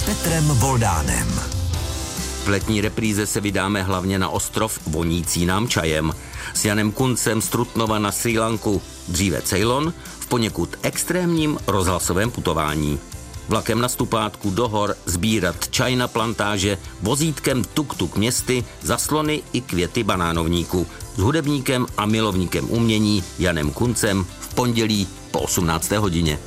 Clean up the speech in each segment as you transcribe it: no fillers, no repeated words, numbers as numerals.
Petrem Voldánem. V letní repríze se vydáme hlavně na ostrov vonící nám čajem. S Janem Kuncem z Trutnova na Srí Lanku, dříve Ceylon, v poněkud extrémním rozhlasovém putování. Vlakem na stupátku do hor sbírat čaj na plantáže, vozítkem tuk-tuk městy, zaslony i květy banánovníku. S hudebníkem a milovníkem umění Janem Kuncem v pondělí po 18. hodině.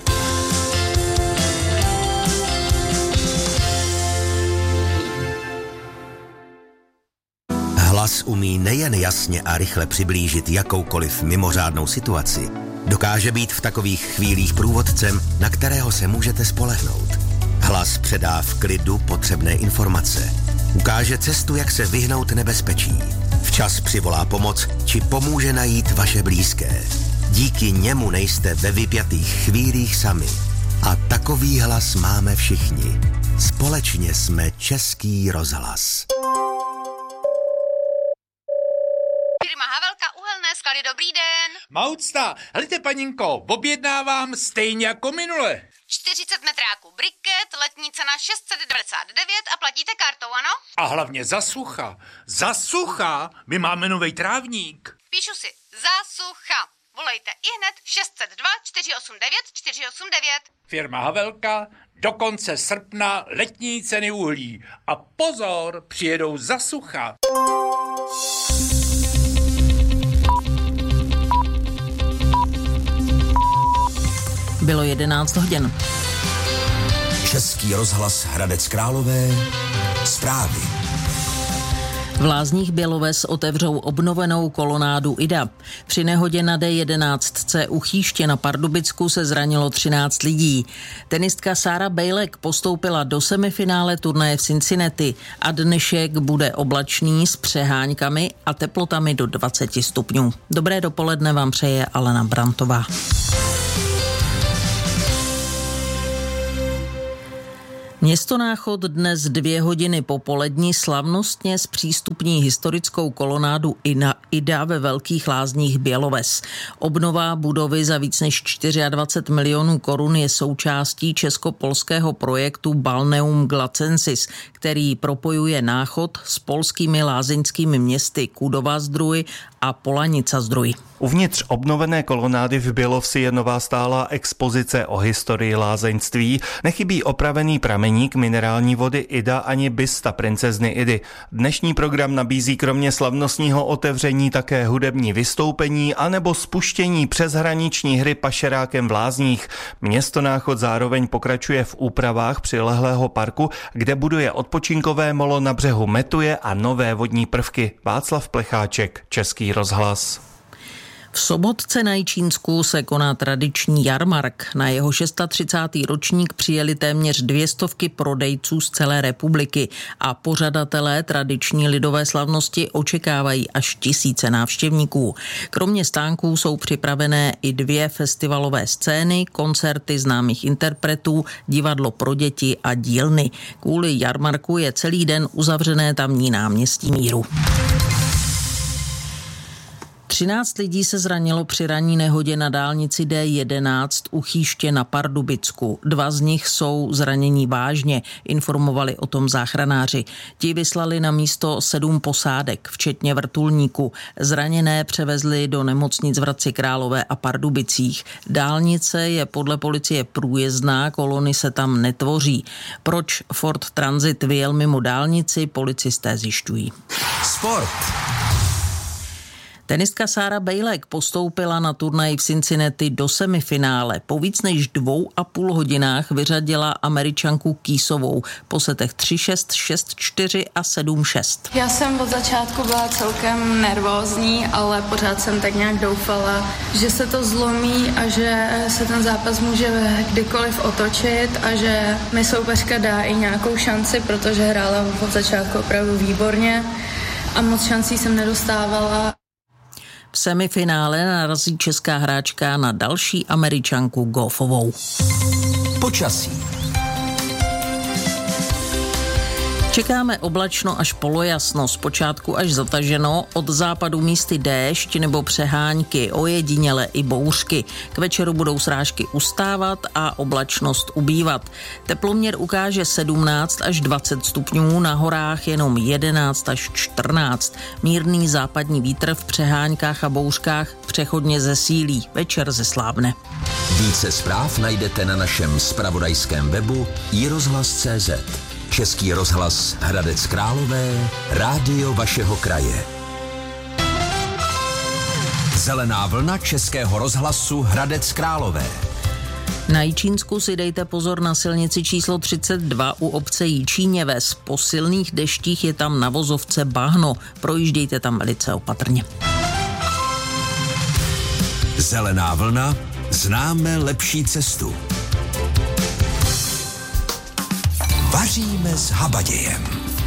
Hlas umí nejen jasně a rychle přiblížit jakoukoliv mimořádnou situaci. Dokáže být v takových chvílích průvodcem, na kterého se můžete spolehnout. Hlas předá v klidu potřebné informace. Ukáže cestu, jak se vyhnout nebezpečí. Včas přivolá pomoc, či pomůže najít vaše blízké. Díky němu nejste ve vypjatých chvílích sami. A takový hlas máme všichni. Společně jsme Český rozhlas. Firma Havelka Uhelné skaly, dobrý den. Maucta, helejte paninko, objednávám stejně jako minule. 40 metráků briket, letní cena 699 a platíte kartou, ano? A hlavně za sucha, my máme novej trávník. Píšu si, za sucha. Volejte ihned 602 489 489. Firma Havelka, do konce srpna letní ceny uhlí. A pozor, přijedou za sucha. Bylo 11 hodin. Český rozhlas Hradec Králové. Zprávy. V Lázních Běloves otevřou obnovenou kolonádu Ida. Při nehodě na D11 u Chýště na Pardubicku se zranilo 13 lidí. Tenistka Sára Bejlek postoupila do semifinále turnaje v Cincinnati a dnešek bude oblačný s přeháňkami a teplotami do 20 stupňů. Dobré dopoledne vám přeje Alena Brantová. Město Náchod dnes 2 hodiny popolední slavnostně zpřístupní historickou kolonádu Ida ve Velkých Lázních Běloves. Obnova budovy za víc než 24 milionů korun je součástí česko-polského projektu Balneum Glacensis, který propojuje Náchod s polskými lázeňskými městy Kudova Zdrój a Polanica Zdrój. Uvnitř obnovené kolonády v Bělovsi je nová stálá expozice o historii lázeňství, nechybí opravený prameník minerální vody Ida ani bysta princezny Idy. Dnešní program nabízí kromě slavnostního otevření také hudební vystoupení anebo spuštění přeshraniční hry Pašerákem v Lázních. Město Náchod zároveň pokračuje v úpravách přilehlého parku, kde buduje odpočinkové molo na břehu Metuje a nové vodní prvky. Václav Plecháček, Český rozhlas. V Sobotce na Jičínsku se koná tradiční jarmark. Na jeho 630. ročník přijeli téměř 200 prodejců z celé republiky a pořadatelé tradiční lidové slavnosti očekávají až 1000 návštěvníků. Kromě stánků jsou připravené i 2 festivalové scény, koncerty známých interpretů, divadlo pro děti a dílny. Kvůli jarmarku je celý den uzavřené tamní náměstí Míru. 13 lidí se zranilo při ranní nehodě na dálnici D11 u Chýště na Pardubicku. 2 z nich jsou zranění vážně, informovali o tom záchranáři. Ti vyslali na místo 7 posádek, včetně vrtulníku. Zraněné převezli do nemocnic v Hradci Králové a Pardubicích. Dálnice je podle policie průjezdná, kolony se tam netvoří. Proč Ford Transit vyjel mimo dálnici, policisté zjišťují. Sport. Tenistka Sára Bejlek postoupila na turnaj v Cincinnati do semifinále. Po víc než 2,5 hodinách vyřadila Američanku Kýsovou po setech 3-6, 6-4 a 7-6. Já jsem od začátku byla celkem nervózní, ale pořád jsem tak nějak doufala, že se to zlomí a že se ten zápas může kdykoliv otočit a že mi soupeřka dá i nějakou šanci, protože hrála od začátku opravdu výborně a moc šancí jsem nedostávala. V semifinále narazí česká hráčka na další Američanku Goffovou. Počasí. Čekáme oblačno až polojasno, zpočátku až zataženo, od západu místy déšť nebo přehánky, ojediněle i bouřky. K večeru budou srážky ustávat a oblačnost ubývat. Teploměr ukáže 17 až 20 stupňů, na horách jenom 11 až 14. Mírný západní vítr v přeháňkách a bouřkách přechodně zesílí, večer zeslábne. Více zpráv najdete na našem zpravodajském webu iRozhlas.cz. Český rozhlas Hradec Králové, rádio vašeho kraje. Zelená vlna Českého rozhlasu Hradec Králové. Na Jičínsku si dejte pozor na silnici číslo 32 u obce Jičíněves. Po silných deštích je tam na vozovce bahno. Projíždějte tam velice opatrně. Zelená vlna, známe lepší cestu. Vaříme s habadějem.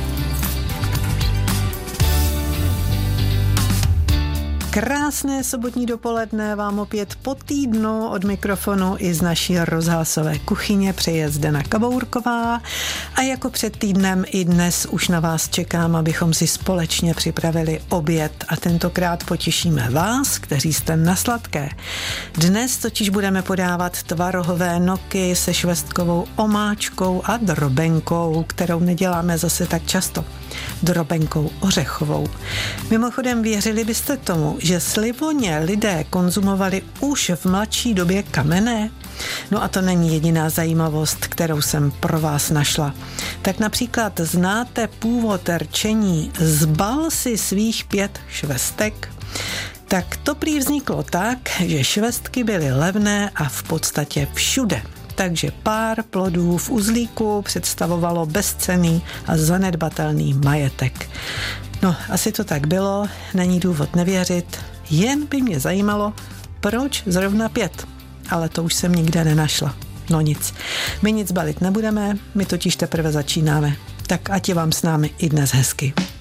Krásné sobotní dopoledne vám opět po týdnu od mikrofonu i z naší rozhlasové kuchyně přeje Zdena Kabourková a jako před týdnem i dnes už na vás čekám, abychom si společně připravili oběd a tentokrát potěšíme vás, kteří jste na sladké. Dnes totiž budeme podávat tvarohové noky se švestkovou omáčkou a drobenkou, kterou neděláme zase tak často. Drobenkou ořechovou. Mimochodem, věřili byste tomu, že slivoně lidé konzumovali už v mladší době kamenné? No a to není jediná zajímavost, kterou jsem pro vás našla. Tak například znáte původ rčení zbal si svých 5 švestek? Tak to prý vzniklo tak, že švestky byly levné a v podstatě všude. Takže pár plodů v uzlíku představovalo bezcenný a zanedbatelný majetek. No, asi to tak bylo, není důvod nevěřit, jen by mě zajímalo, proč zrovna 5, ale to už jsem nikde nenašla. No nic, my nic balit nebudeme, my totiž teprve začínáme, tak ať je vám s námi i dnes hezky.